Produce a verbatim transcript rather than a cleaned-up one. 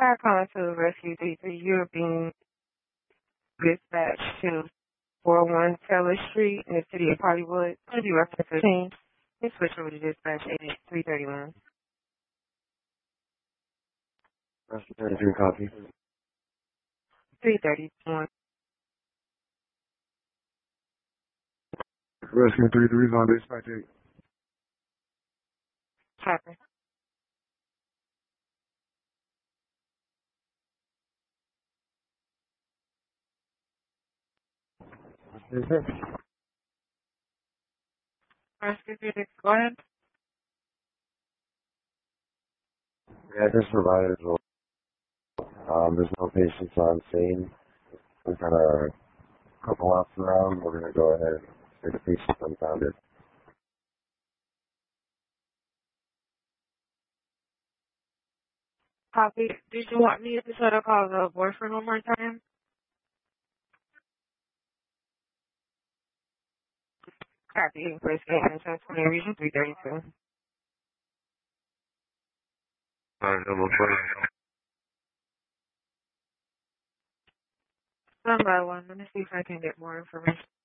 Car calling to Rescue three three. You're being dispatched to four oh one Taylor Street in the city of Hollywood. It's going to be reference fifteen. Please switch over to dispatch eight three thirty-one. Rescue thirty-three, copy. three thirty-one. Rescue thirty-three is on dispatch eight. Copy. Rescue three six, go ahead. Yeah, just provided as well. Um, there's no patients on scene. We've got a couple laps around. We're going to go ahead and say the patient's unfounded. Copy. Did you want me to try to call the boyfriend one more time? Copy. Rescue Entrance twenty Region three thirty-two. Alright, double twenty. One by one. Let me see if I can get more information.